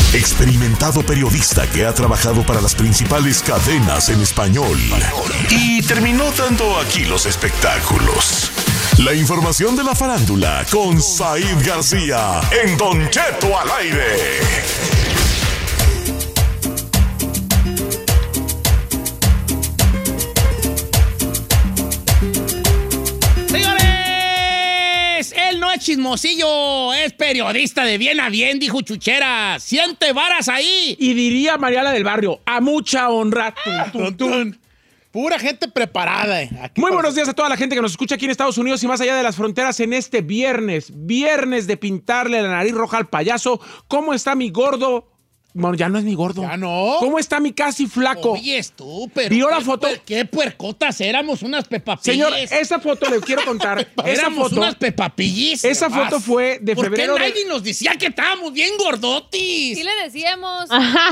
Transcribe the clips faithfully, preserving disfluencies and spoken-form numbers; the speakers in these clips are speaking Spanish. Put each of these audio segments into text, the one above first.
experimentado periodista que ha trabajado para las principales cadenas en español y terminó dando aquí los espectáculos. La información de la farándula con Said García en Don Cheto al aire. Él no es chismosillo, es periodista de bien a bien, dijo Chuchera. Siente varas ahí. Y diría Mariala del Barrio, a mucha honra. Tun, tun, tun. Pura gente preparada. Eh. Aquí Muy buenos días a toda la gente que nos escucha aquí en Estados Unidos y más allá de las fronteras en este viernes. Viernes de pintarle la nariz roja al payaso. ¿Cómo está mi gordo? Bueno, ya no es mi gordo. Ya no. ¿Cómo está mi casi flaco? Oye, tú, pero... ¿Vio la qué foto? Puer, qué puercotas, éramos unas pepapillis. Señor, esa foto le quiero contar. esa éramos foto, unas pepapillis. Esa foto fue de ¿Por febrero. ¿Por qué de... nadie nos decía que estábamos bien gordotis? Sí le decíamos.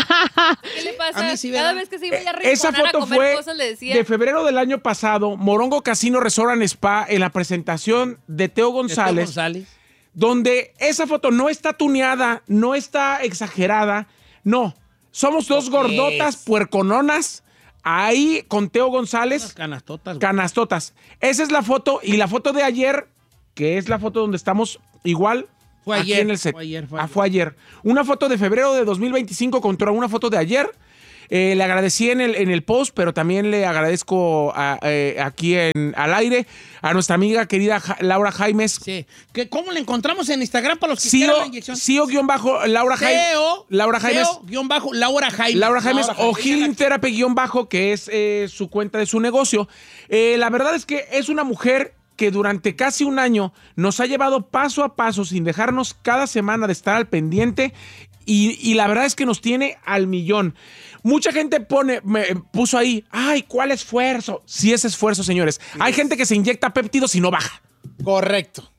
¿Qué le pasa? A mí sí, Cada ¿verdad? vez que se iba a Esa rinconar a foto comer fue cosas le decía. de febrero del año pasado, Morongo Casino Resort and Spa, en la presentación de Teo González, Teo González. donde esa foto no está tuneada, no está exagerada, no. Somos dos gordotas puercononas ahí con Teo González. Unas canastotas. Güey. Canastotas. Esa es la foto. Y la foto de ayer, que es la foto donde estamos igual. Fue aquí ayer. En el set. Fue ayer, fue ah, ayer. fue ayer. Una foto de febrero de dos mil veinticinco contra una foto de ayer. Eh, le agradecí en el, en el post, pero también le agradezco a, eh, aquí en, al aire a nuestra amiga querida ja, Laura Jaimes. Sí. ¿Qué, ¿Cómo le encontramos en Instagram para los que C E O, quieran la inyección? C E O guión bajo Laura Jaimes. C E O, Laura Jaimes. C E O guión bajo Laura Jaimes. Laura Jaimes Laura o Jaimes. Healing Therapy guión bajo, que es eh, su cuenta de su negocio. Eh, la verdad es que es una mujer que durante casi un año nos ha llevado paso a paso sin dejarnos cada semana de estar al pendiente y, y la verdad es que nos tiene al millón. Mucha gente pone, me puso ahí, ay, ¿cuál esfuerzo? Sí es esfuerzo, señores. Sí, Hay es. gente que se inyecta péptidos y no baja. Correcto.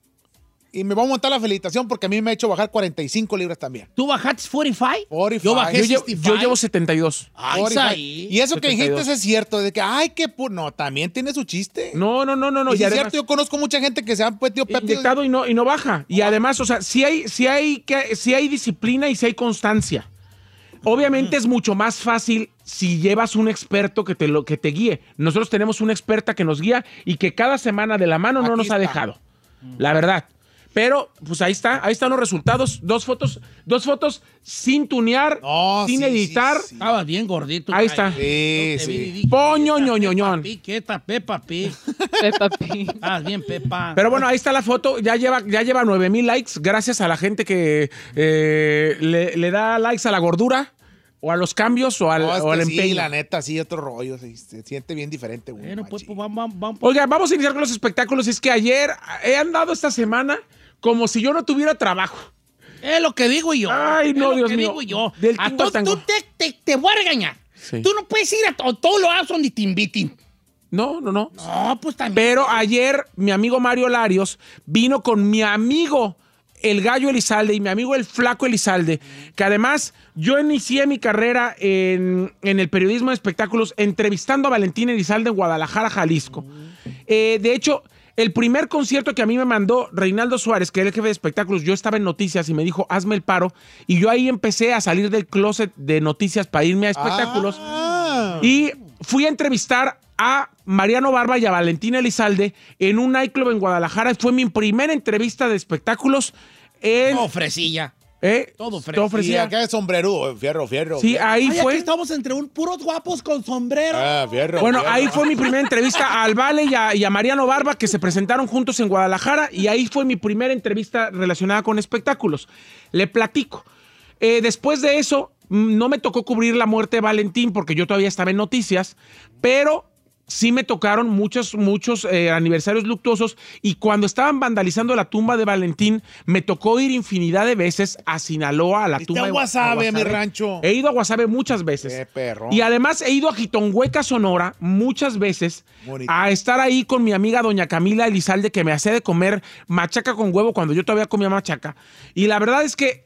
Y me voy a montar la felicitación porque a mí me ha hecho bajar cuarenta y cinco libras también. ¿Tú bajaste cuarenta y cinco? cuarenta y cinco. Yo bajé Yo, sesenta y llevo, cinco. yo llevo setenta y dos. Ay, ahí. Y eso setenta y dos. que dijiste es cierto, de que, ay, qué pu... No, también tiene su chiste. No, no, no, no. no. Y, y si además, es cierto, yo conozco mucha gente que se han puesto inyectado y no, y no baja. Y además, o sea, sí hay, sí hay, que, sí hay disciplina y sí hay constancia. Obviamente mm. es mucho más fácil si llevas un experto que te, lo, que te guíe. Nosotros tenemos una experta que nos guía y que cada semana de la mano no Aquí nos está. ha dejado. La verdad. Pero, pues ahí está, ahí están los resultados. Dos fotos, dos fotos sin tunear, no, sin sí, editar. Sí, sí. Estabas bien gordito. Ahí está. Sí, sí. Poño, ñoñoñón. Quieta, Pepa Pi. Pepa Pi. Ah, bien, Pepa. Pero bueno, ahí está la foto. Ya lleva, ya lleva nueve mil likes. Gracias a la gente que eh, le, le da likes a la gordura. O a los cambios o al, no, es o al sí, empeño. la neta, sí, otro rollo. Se, se siente bien diferente, güey. Bueno, pues, pues vamos, vamos. Oiga, vamos a iniciar con los espectáculos. Es que ayer he andado esta semana como si yo no tuviera trabajo. Es lo que digo yo. Ay, no, es Dios lo que mío. digo yo. Del A tingo to, tango. tú te, te, te voy a regañar. Sí. Tú no puedes ir a to, todos los lados donde te inviten. No, no, no. No, pues también. Pero ayer mi amigo Mario Larios vino con mi amigo el Gallo Elizalde y mi amigo el Flaco Elizalde, que además yo inicié mi carrera en, en el periodismo de espectáculos entrevistando a Valentín Elizalde en Guadalajara, Jalisco. Eh, de hecho, el primer concierto que a mí me mandó Reinaldo Suárez, que era el jefe de espectáculos, yo estaba en noticias y me dijo, hazme el paro. Y yo ahí empecé a salir del closet de noticias para irme a espectáculos. Ah. Y fui a entrevistar a Mariano Barba y a Valentín Elizalde en un nightclub en Guadalajara. Fue mi primera entrevista de espectáculos en... No, fresilla. ¿Eh? Todo fresco. Todo Y fresilla. acá es sombrerudo, fierro, fierro. Sí, fierro. ahí Ay, fue. aquí estamos entre un puros guapos con sombrero. Ah, fierro. Bueno, fierro. ahí fue mi primera entrevista al Vale y a, y a Mariano Barba, que se presentaron juntos en Guadalajara, y ahí fue mi primera entrevista relacionada con espectáculos. Le platico. Eh, después de eso, no me tocó cubrir la muerte de Valentín, porque yo todavía estaba en noticias, pero sí me tocaron muchos, muchos eh, aniversarios luctuosos, y cuando estaban vandalizando la tumba de Valentín, me tocó ir infinidad de veces a Sinaloa, a la Viste tumba a de Guasave, a mi rancho. He ido a Guasave muchas veces. Qué perro. Y además he ido a Jitonhueca, Sonora, muchas veces, Bonito. a estar ahí con mi amiga doña Camila Elizalde, que me hacía de comer machaca con huevo cuando yo todavía comía machaca. Y la verdad es que eh,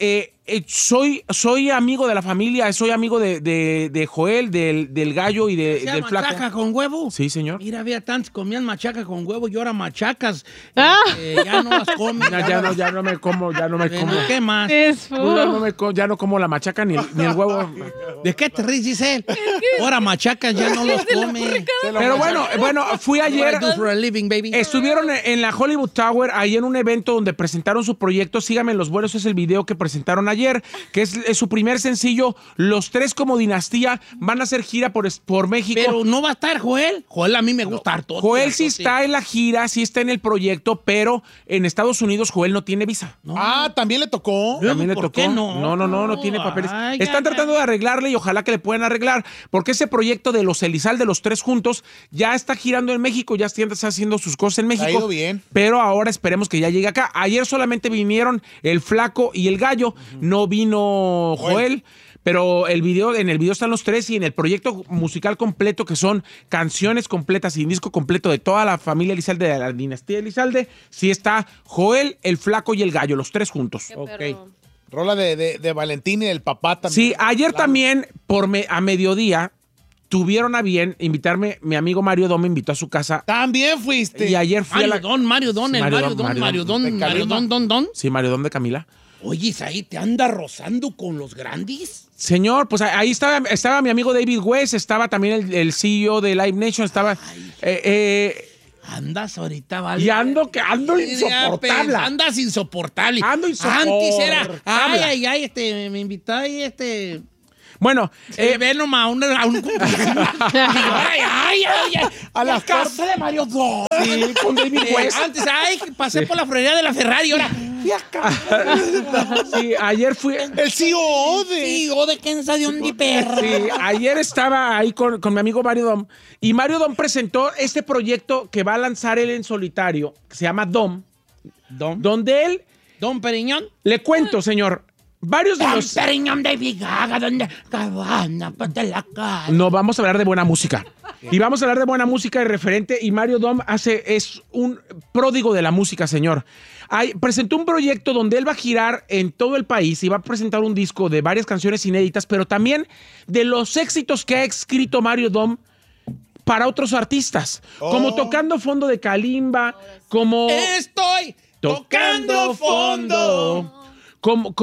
eh, soy, soy amigo de la familia, soy amigo de, de, de Joel, del, del gallo y de, del flaco. ¿Machaca con huevo? Sí, señor. Mira, había tantos comían machaca con huevo y ahora machacas. Ah. Eh, ya no las comen. Ya, ya, no, ya no me como, ya no me Eh, como. ¿Qué más? Es Ya no, me co- ya no como la machaca ni el, ni el huevo. ¿De qué te ríes, Giselle? Ahora machacas ya no los come. Pero bueno, bueno, fui ayer. What I do for a living, baby. Estuvieron en la Hollywood Tower, ahí en un evento donde presentaron su proyecto. Síganme en los vuelos, es el video que presentaron ayer, que es, es su primer sencillo. Los tres como dinastía van a hacer gira por, por México. Pero no va a estar Joel. Joel a mí me gusta harto. Joel sí está en la gira, sí está en el proyecto, pero en Estados Unidos Joel no tiene visa. No. Ah, ¿también le tocó? Luego, También le ¿por tocó. qué no? No, no, no, no tiene papeles. Ay, Están ya, tratando ya. de arreglarle y ojalá que le puedan arreglar, porque ese proyecto de los Elizalde, los tres juntos, ya está girando en México, ya está haciendo sus cosas en México. Ha ido bien. Pero ahora esperemos que ya llegue acá. Ayer solamente vinieron el flaco y el gallo, uh-huh. No vino Joel. Joel. Pero el video, en el video están los tres y en el proyecto musical completo, que son canciones completas y un disco completo de toda la familia Elizalde, de la dinastía Elizalde, sí está Joel, el flaco y el gallo, los tres juntos. Qué Ok. perro. Rola de, de, de Valentín y del papá también. Sí, ayer también, por me, a mediodía, tuvieron a bien invitarme, mi amigo Mario Dom me invitó a su casa. También fuiste. Y ayer fui Mario a la... Don, Mario Don, Sí, el Mario Mario Don, Don, Mario Mario Don. Don, De Mario Calima. Don, Don, Don. Sí, Mario Dom de Camila. Oye, Isaí, ¿te anda rozando con los grandes? Señor, pues ahí estaba, estaba mi amigo David West, estaba también el, el C E O de Live Nation, estaba... Eh, eh, Andas ahorita, ¿vale? y ando, que ando Ya, insoportable. pues, Andas insoportable. Ando Antes era, ay, insoportable. ay, ay, este, me invitó ahí, este... Bueno, Eh, eh, ve nomás a un, a un cumpleaños. ay, ay, ay, ay, A la casa de Mario Don. sí, con David Eh, West. antes, ay, pasé por la florería de la Ferrari, ahora... fui acá. Sí, ayer fui... El C E O de... Sí, o de quién sabe dónde, perro. Sí, ayer estaba ahí con, con mi amigo Mario Dom y Mario Dom presentó este proyecto que va a lanzar él en solitario, que se llama Dom, Don, donde él, Don Periñón. le cuento, señor, varios de Don los... Periñón de Vigaga, donde cabana, pate la cara. No, vamos a hablar de buena música. Y vamos a hablar de buena música y referente. Y Mario Dom hace, es un pródigo de la música, señor. Hay, presentó un proyecto donde él va a girar en todo el país y va a presentar un disco de varias canciones inéditas, pero también de los éxitos que ha escrito Mario Dom para otros artistas. Oh. Como Tocando Fondo de Kalimba, como... Estoy tocando fondo. Como,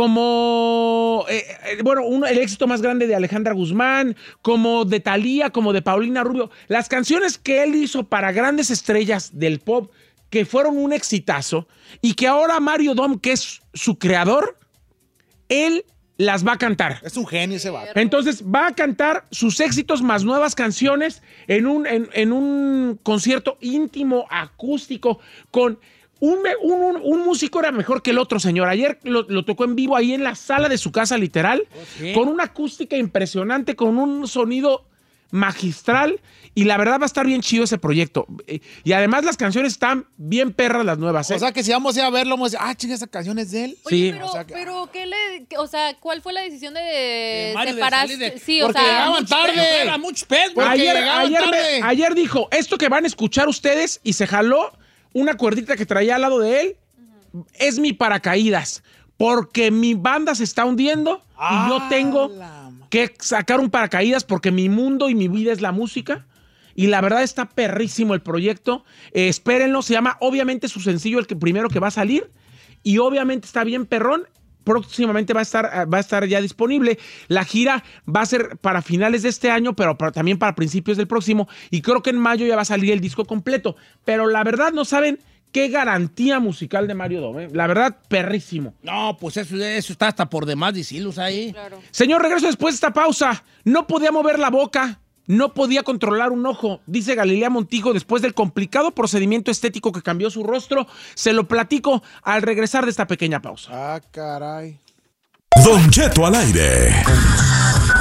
como eh, eh, bueno, uno, el éxito más grande de Alejandra Guzmán, como de Thalía, como de Paulina Rubio. Las canciones que él hizo para grandes estrellas del pop, que fueron un exitazo, y que ahora Mario Dom, que es su creador, él las va a cantar. Es un genio ese vato. Entonces va a cantar sus éxitos más nuevas canciones en un, en, en un concierto íntimo, acústico, con... Un, un, un, un músico era mejor que el otro, señor. Ayer lo, lo tocó en vivo ahí en la sala de su casa, literal, Okay. con una acústica impresionante, con un sonido magistral. Y la verdad va a estar bien chido ese proyecto. Y además las canciones están bien perras, las nuevas. ¿eh? O sea que si vamos a ir a verlo, vamos a decir, ah, chinga, esa canción es de él. Oye, Sí. pero, O sea que- pero ¿qué le, qué- o sea, ¿cuál fue la decisión de, De Mario de separarse? salir de- Sí, o porque sea, llegaban Mucho tarde. pez, era mucho pez, güey. Porque ayer, llegaban ayer, me- tarde. ayer dijo, esto que van a escuchar ustedes, y se jaló una cuerdita que traía al lado de él, es mi paracaídas, porque mi banda se está hundiendo y yo tengo la ma- que sacar un paracaídas porque mi mundo y mi vida es la música. Y la verdad está perrísimo el proyecto. Eh, espérenlo, se llama obviamente su sencillo, el que primero que va a salir. Y obviamente está bien perrón. Próximamente va a estar, va a estar ya disponible. La gira va a ser para finales de este año, pero para, también para principios del próximo. Y creo que en mayo ya va a salir el disco completo. Pero la verdad no saben qué garantía musical de Mario Dom. ¿eh? La verdad, perrísimo. No, pues eso, eso está hasta por demás decirlos ahí. claro. Señor, regreso después de esta pausa. No podía mover la boca. No podía controlar un ojo, dice Galilea Montijo, después del complicado procedimiento estético que cambió su rostro. Se lo platico al regresar de esta pequeña pausa. Ah, caray. Don Cheto al aire.